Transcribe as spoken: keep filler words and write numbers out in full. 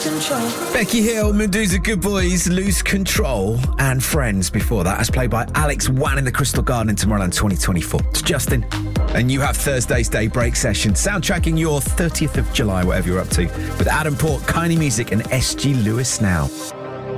Becky Hill, Medusa Good Boys, Lose Control, and Friends before that, as played by Alex Wan in the Crystal Garden in Tomorrowland twenty twenty-four. It's Justin, and you have Thursday's Daybreak session, soundtracking your thirtieth of July, whatever you're up to, with Adam Port, Kiney Music, and S G Lewis now.